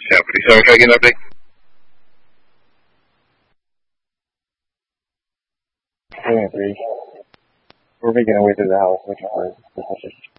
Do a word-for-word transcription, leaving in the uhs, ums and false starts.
ten forty-seven, try to get an update. Three and three. We're making our way through the house looking for suspicious